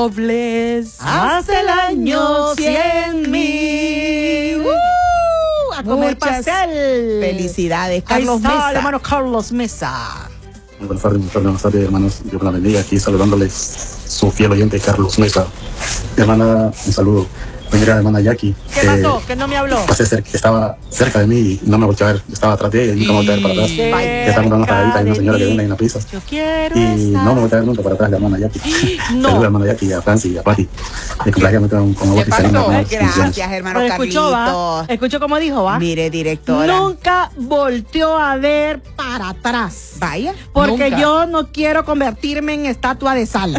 Robles hace el año 100,000. A comer pastel. Felicidades, Carlos Mesa. El hermano Carlos Mesa. Buenas tardes, hermanos. Dios la bendiga. Aquí saludándoles su fiel oyente, Carlos Mesa. Hermana, un saludo. Mira, hermana Jackie. ¿Qué pasó? Que no me habló. Estaba cerca de mí y no me volteó a ver. Estaba atrás de ella y nunca me volteó a ver para atrás. Que está comprando una paradita y una señora que vende ahí en la pizza. Yo quiero y no me volteó a ver nunca para atrás la hermana Jackie. No. Saludos, hermana Jackie, a Francis y a Pati. De cumpleaños con vos y Gracias, hermano Carlitos. Escuchó cómo dijo, ¿va? Mire, directora. Nunca volteó a ver para atrás. Vaya. Porque nunca. yo no quiero convertirme en estatua de sal.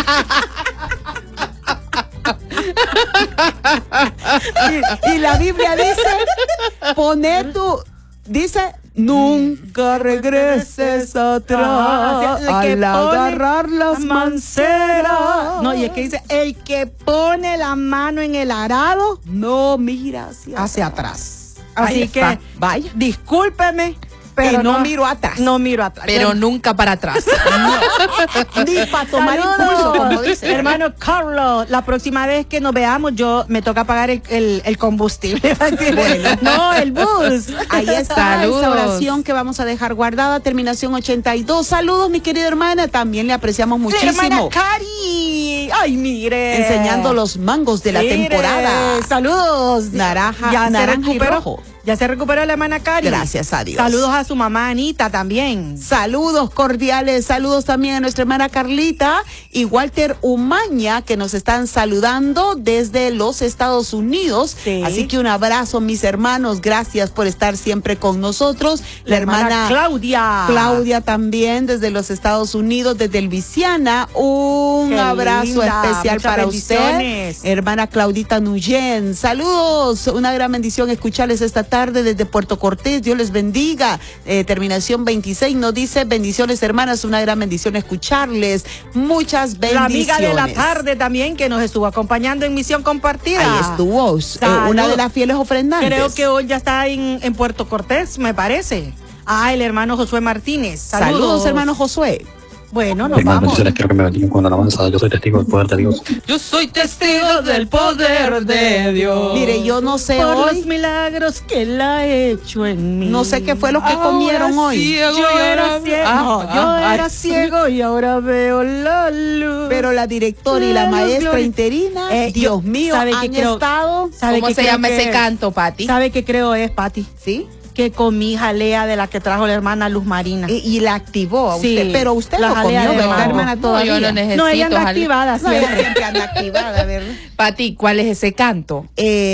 y la Biblia dice, nunca regreses atrás al agarrar las manceras. No, y es que dice, el que pone la mano en el arado, no mira hacia atrás. Así que, vaya, discúlpeme, pero no miro atrás. No miro atrás. Pero nunca para atrás. No. Ni para tomar impulso, como dice. Hermano Carlos, la próxima vez que nos veamos, me toca pagar el combustible. Bueno. No, el bus. Ahí está esa oración que vamos a dejar guardada, terminación 82. Saludos, mi querida hermana, también le apreciamos muchísimo. Hermana Cari. Ay, mire. Enseñando los mangos de la temporada. Saludos. Naranja y rojo. Ya se recuperó la hermana Cari. Gracias a Dios. Saludos a su mamá Anita también. Saludos cordiales, saludos también a nuestra hermana Carlita y Walter Umaña, que nos están saludando desde los Estados Unidos. Sí. Así que un abrazo, mis hermanos, gracias por estar siempre con nosotros. La hermana Claudia también desde los Estados Unidos, desde el Luisiana. Un abrazo especial para usted, hermana Claudita Nuyen. Saludos, una gran bendición escucharles esta tarde desde Puerto Cortés. Dios les bendiga. Terminación 26 nos dice: bendiciones, hermanas, una gran bendición escucharles. Muchas bendiciones. La amiga de la tarde también, que nos estuvo acompañando en Misión Compartida. Ahí estuvo, una de las fieles ofrendantes. Creo que hoy ya está en Puerto Cortés, me parece. El hermano Josué Martínez. Saludos, hermano Josué. Bueno, nos vamos. Quiero que me bendigan con la alabanza. Yo soy testigo del poder de Dios. Yo soy testigo del poder de Dios. Mire, yo no sé por hoy los milagros que él ha hecho en mí. No sé qué fue lo que comieron hoy. Yo era ciego. Yo era ciego y ahora veo la luz. Pero la directora y la maestra interina, Dios mío, han estado. ¿Cómo se llama ese canto, Pati? ¿Sabe qué creo es, Pati? ¿Sí? Que comí jalea de la que trajo la hermana Luz Marina. Y la activó a usted. Sí, pero usted la lo comió, jalea de ¿verdad, mango. hermana? Todavía. No, yo no necesito. No, ella anda activada No, ella siempre. siempre anda activada, ¿verdad? Pati, ¿cuál es ese canto?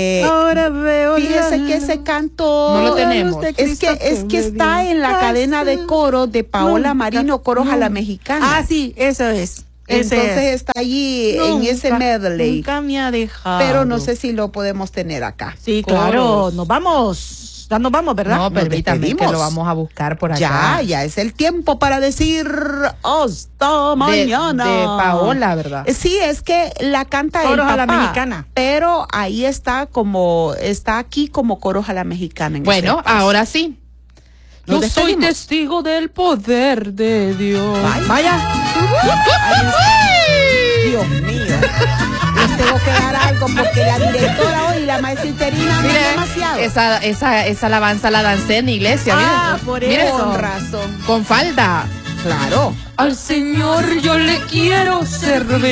Ahora veo. Fíjese que ese canto no lo tenemos. Es que está en la cadena de coro de Paola Marino, Coros a la Mexicana. Sí, eso es. Entonces está allí en ese medley. Nunca me ha dejado. Pero no sé si lo podemos tener acá. Sí, claro. Nos vamos. Ya nos vamos, ¿verdad? No, permítame que lo vamos a buscar por acá. Ya es el tiempo para decir hasta mañana. De Paola, ¿verdad? Sí, es que la canta el Coros papá, a la Mexicana. pero ahí está aquí como Coros a la Mexicana. Bueno, ahora sí. Yo soy testigo del poder de Dios. Vaya. Dios mío. Les tengo que dar algo porque la directora hoy y la maestra interina no demasiado. Esa alabanza la dancé en la iglesia. Por mire eso. Con razón. Con falda. Claro. Al Señor yo le quiero servir.